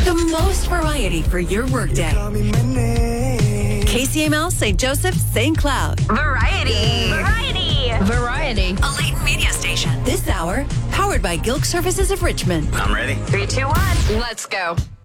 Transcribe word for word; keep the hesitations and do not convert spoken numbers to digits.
The most variety for your workday. K C M L, Saint Joseph, Saint Cloud. Variety. Variety. Variety. A Layton media station. This hour, powered by Gilk Services of Richmond. I'm ready. Three, two, one. Let's go.